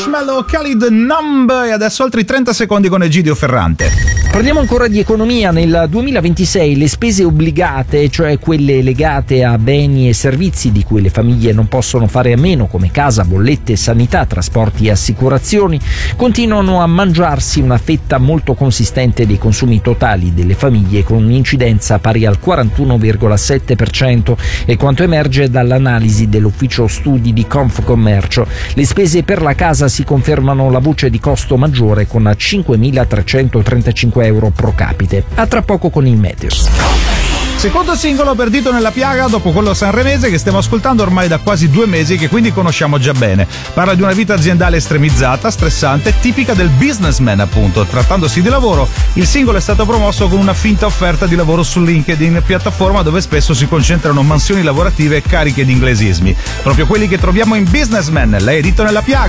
Marshmallow, Khalid Numb, e adesso altri 30 secondi con Egidio Ferrante. Parliamo ancora di economia. Nel 2026 le spese obbligate, cioè quelle legate a beni e servizi di cui le famiglie non possono fare a meno, come casa, bollette, sanità, trasporti e assicurazioni, continuano a mangiarsi una fetta molto consistente dei consumi totali delle famiglie, con un'incidenza pari al 41,7%, e quanto emerge dall'analisi dell'ufficio studi di Confcommercio. Le spese per la casa si confermano la voce di costo maggiore, con 5.335 euro pro capite. A tra poco con il meteo. Secondo singolo per Dito nella piaga dopo quello sanremese che stiamo ascoltando ormai da quasi 2 mesi, che quindi conosciamo già bene. Parla di una vita aziendale estremizzata, stressante, tipica del businessman appunto. Trattandosi di lavoro, il singolo è stato promosso con una finta offerta di lavoro su LinkedIn, piattaforma dove spesso si concentrano mansioni lavorative cariche di inglesismi. Proprio quelli che troviamo in Businessman. Lei è Dito nella piaga.